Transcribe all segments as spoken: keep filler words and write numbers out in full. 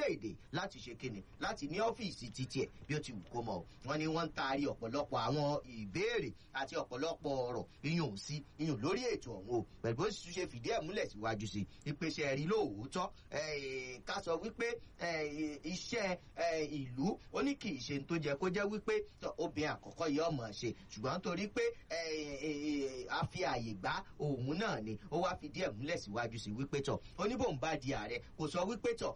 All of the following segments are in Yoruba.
orílẹ̀-èdè láti ṣe kíni láti ní ọ́fíìsì títí ẹ̀ bí ó ti wù kó mọ̀ wọ́n ní wọ́n ń taari ọ̀pọ̀lọpọ̀ àwọn ìbéèrè àti ọ̀pọ̀lọpọ̀ ọ̀rọ̀ iyùn sí iyùn lórí ètò ọ̀hún o pẹ̀lú bó ṣe fìdí ẹ̀ múlẹ̀ síwájú sí ìpèsè ẹ̀rí lóòótọ́ ká sọ wípé iṣẹ́ ìlú ó ní kì í ṣe tó jẹ́ kó jẹ́ wípé obìnrin àkọ́kọ́ yẹ ọmọ ṣe ṣùgbọ́n torí pé a fi àyè gbá òun náà ni ó wá fìdí ẹ̀ múlẹ̀ síwájú sí wípé tọ̀ oníbòun bá di ààrẹ kò sọ wípé tọ̀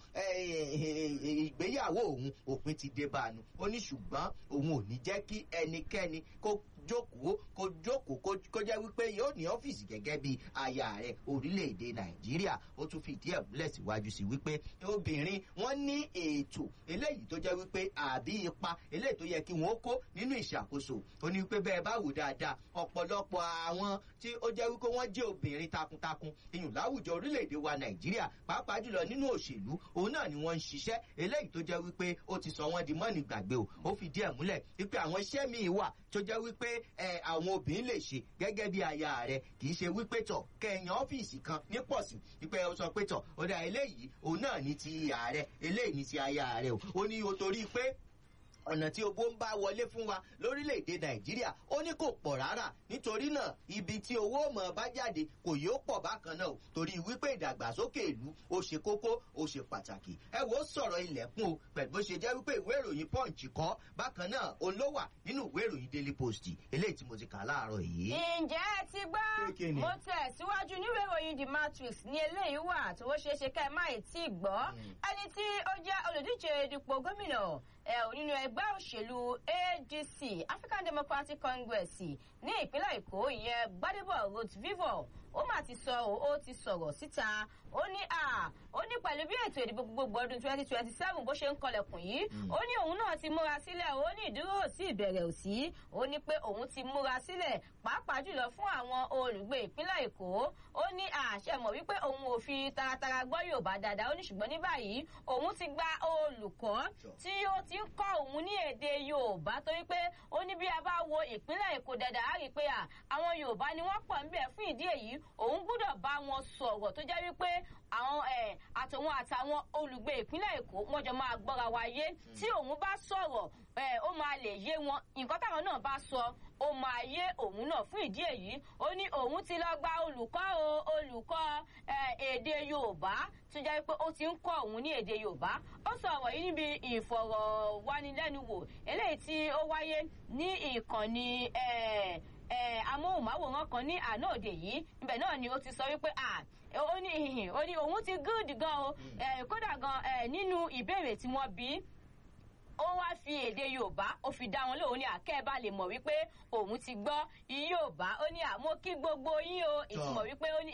ìgbéyàwó òun òpin ti dé bá a nu ó ní ṣùgbọ́n òun ò ní jẹ́ kí ẹnikẹ́ni kó jókòó kó jókòó kó jẹ́ wípé yóò ní ọ́fíìsì gẹ́gẹ́ bí aya rẹ̀ orílẹ̀-èdè nàìjíríà ó tún fìdí ẹ̀ múlẹ̀ síwájú sí wípé obìnrin wọ́n ní ètò eléyìí tó jẹ́ wípé àbí ipa eléyìí tó yẹ kí wọ́n kó nínú ìṣàkóso ó ní wípé bẹ́ẹ̀ bá wò dáadáa ọ̀pọ̀lọpọ̀ àwọn tí ó jẹ́ wípé wọ́n jẹ́ obìnrin takuntakun iyùn láwùjọ orílẹ̀-èdè wa nàìjíríà pàápàá jùlọ nínú òṣèlú òun náà ni wọ́n ń ṣiṣẹ́ eléyìí tó jẹ́ wípé ó ti sọ wọ́n di mọ́ni gbàgbé o ó fìdí ẹ̀ múlẹ̀ wípé àwọn iṣẹ́ míì wà tó jẹ́ wípé ẹ àwọn obìnrin lè ṣe gẹ́gẹ́ bí aya rẹ̀ kì í ṣe wípé tọ̀ kẹyàn ọ́fíìsì kan ní pọ̀sí wípé ó sọ pé tọ̀ ó dà eléyìí òun náà ní ti ààrẹ eléyìí ní ti aya rẹ̀ o ó ní o torí pé ọ̀nà tí owó ń bá wọlé fún wa lórílẹ̀‐èdè nàìjíríà ó ní kò pọ̀ rárá nítorí náà ibi tí owó mọ̀ bá jáde kò yóò pọ̀ bákan náà torí wípé ìdàgbàsókè ìlú ó ṣe kókó ó ṣe pàtàkì ẹ wo sọ̀rọ̀ ilẹ̀kùn o pẹ̀lú bó ṣe jẹ́ wípé ìwé ìròyìn punch kọ́ bákan náà ó ló wà nínú ìwé ìròyìn daily post eléyìí tí mo ti kà láàárọ̀ yìí. ǹjẹ́ ẹ ti gbọ́ mo tẹ̀ síwájú níwèé ìròyìn the matrix ní eléyìí wà tó ṣeé ṣe ká ẹ má ì tí gbọ́ ẹni tí ó jẹ́ olùdíje dupò gómìnà nínú ẹgbẹ́ òṣèlú A D C African Democratic Congress ní ìpínlẹ̀ Èkó ìyẹn Gbádébọ̀ Rotvivor ó mà ti sọ ó ti sọ̀rọ̀ síta ó ní à ó ní pẹ̀lú bí ètò ìdìbò gbogbo ọdún twenty twenty seven bó ṣe ń kọlẹ̀kùn yìí ó ní òun náà ti múra sílẹ̀ ó ní ìdúró sí ìbẹ̀rẹ̀ òsì ó ní pé òun ti múra sílẹ̀ pàápàá jùlọ fún àwọn olùgbé ìpínlẹ̀ Èkó ó ní àṣẹ mọ̀ wípé òun ò fi taratara gbọ́ Yorùbá dáadáa ó ní ṣùgbọ́n ní báyìí òun ti gba olùkọ́ tí ó ti ń kọ́ òun ní èdè Yorùbá torí pé ó ní bí a bá wo ìpínlẹ̀ Èkó dáadáa á rí i pé àwọn Yorùbá ni wọ́n pọ̀ níbẹ̀ fún ìdí èyí òun gbọ́dọ̀ bá wọn sọ̀rọ̀ tó jẹ́ wípé àwọn ẹ̀ àtòun àtàwọn olùgbé ìpínlẹ̀ Èkó wọ́n jọ máa gbọ́ra wa yé tí òun bá sọ̀rọ̀ ẹ̀ ó máa lè yé wọn nǹkan táwọn náà bá sọ ó máa yé òun náà fún ìdí èyí ó ní òun ti lọ gba olùkọ́ o olùkọ́ èdè Yorùbá tó jẹ́ pé ó ti ń kọ́ òun ní èdè Yorùbá ó sọ ọ̀rọ̀ yìí níbi ìfọ̀rọ̀wánilẹ́nuwò eléyìí tí ó wáyé ní ìkànnì amóhùnmáwòrán kan ní àná òde yìí ibẹ̀ náà ni ó ti sọ wípé à ó ní ìhìn ó ní òun ti gúùdì gan o kódà gan nínú ìbéèrè tí wọ́n bí ó wá fi èdè Yorùbá ó fi dá wọn lóhùn ní àkẹ́bà lè mọ̀ wípé òun ti gbọ́ Yorùbá ó ní àmọ́ kí gbogbo yín o ìtumọ̀ wípé ó ní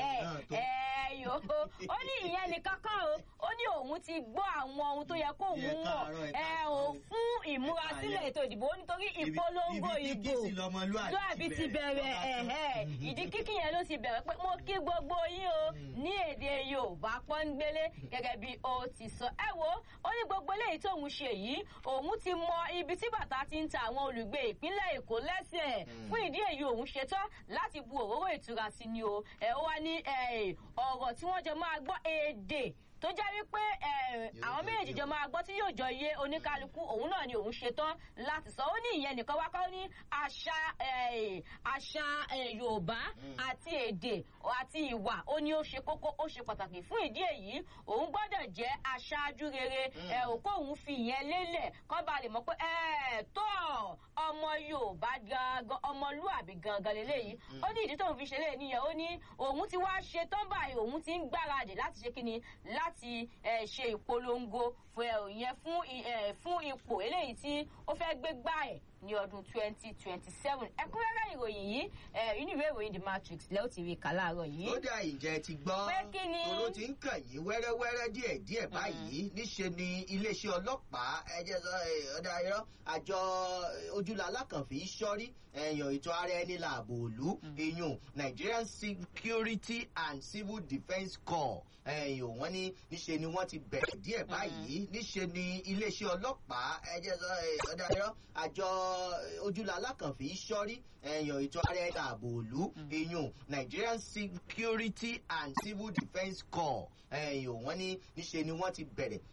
ẹ̀ẹ́yò ó ní ìyẹn nìkan kan o ó ní òun ti gbọ́ àwọn ohun tó yẹ kó òun mọ̀ ẹ̀ ò fún ìmúrasílẹ̀ ètò ìdìbò nítorí ìpolongo ìbò lóàbí ti bẹ̀rẹ̀ ìdí kíkì yẹn ló ti bẹ̀rẹ̀ pé mo kí gbogbo yín o ní èdè Yorùbá pọ́ngbélé gẹ́gẹ́ bí ó ti sọ ẹ wo ó ní gbogbo eléyìí tóun ṣe yìí òun ti mọ ibi tí bàtà ti ń ta àwọn olùgbé ìpínlẹ̀ Èkó lẹ́sẹ̀ fún ìdí èyí òun ṣetán láti bu òróró ìtura sí ni o ẹ ó wá ní ọ̀rọ̀ tí wọ́n jọ máa gbọ́ èdè tó jẹ́ wípé àwọn méjèèjì jọ máa gbọ́ tí yóò jọ yé oníkálukú òun náà ni òun ṣetán láti sọ ó ní ìyẹn nìkan wá kọ́ ní àṣà àṣà Yorùbá àti èdè àti ìwà ó ní ó ṣe kókó ó ṣe pàtàkì fún ìdí èyí òun gbọ́dọ̀ jẹ́ aṣáájú rere òkú òun fi ìyẹn lélẹ̀ kọ́ bá lè mọ̀ pé tó ọmọ Yorùbá gangan ọmọlúàbí gangan lélẹ́yìí ó ní ìdí tóun fi ṣe lé níyẹn ó ní òun ti wá ṣetán báyìí òun ti ń gbáradì láti ṣe kíni láti láti ṣe ìpolongo yẹn fún ipò eléyìí tí ó fẹ́ gbé gbá ẹ̀ ní ọdún twenty twenty seven ẹ̀kúnrẹ́rẹ́ ìròyìn yìí inú ìwé ìròyìn the matrix lẹ́wọ́ ti rí kàláàrọ̀ yìí. ó dà ìjẹ́ ti gbọ́ pé kí ni tòró ti ń kàn yín wẹ́rẹ́wẹ́rẹ́ díẹ̀díẹ̀ báyìí níṣe ni iléeṣẹ́ ọlọ́pàá ẹ̀jẹ̀ ọ̀dà irọ́ àjọ ojúlá alákànfì sọ́rí ẹ̀yàn ètò ara ẹni làbò òlu ìyún Nigerian Security and Civil Defence Corps ẹ̀yìn wọ́n ní níṣe ni wọ́n ti bẹ̀rẹ̀ díẹ̀ báyìí níṣe ni iléeṣẹ́ ọlọ́pàá ẹ̀jẹ̀ ọ̀dà irọ́ àjọ ojúlá alákànfì sọ́rí ẹ̀yàn ètò ara ẹni làbò òlu ìyún Nigerian Security and Civil Defence Corps ẹ̀yìn wọ́n ní níṣe ni wọ́n ti bẹ̀rẹ̀